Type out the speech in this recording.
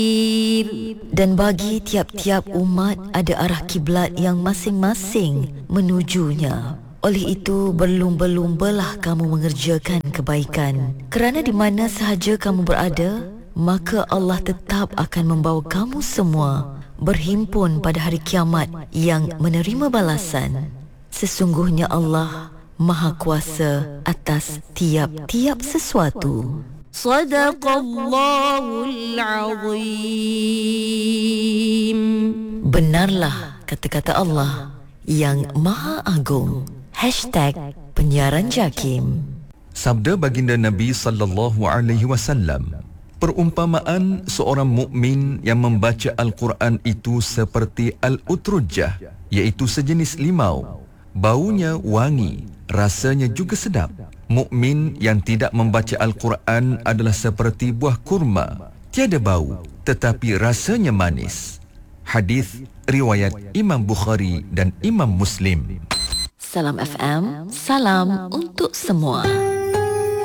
Dan bagi tiap-tiap umat ada arah kiblat yang masing-masing menujunya. Oleh itu, berlumba-lumbalah kamu mengerjakan kebaikan. Kerana di mana sahaja kamu berada, maka Allah tetap akan membawa kamu semua berhimpun pada hari kiamat yang menerima balasan. Sesungguhnya Allah Maha Kuasa atas tiap-tiap sesuatu. Sadaqallahul Azim. Benarlah kata-kata Allah yang Maha Agung. #Penyiaran Jakim. Sabda baginda Nabi sallallahu alaihi wasallam, perumpamaan seorang mukmin yang membaca Al-Quran itu seperti al-utrujah, iaitu sejenis limau. Baunya wangi, rasanya juga sedap. Mukmin yang tidak membaca Al-Quran adalah seperti buah kurma, tiada bau tetapi rasanya manis. Hadis riwayat Imam Bukhari dan Imam Muslim. Salam FM, salam untuk semua.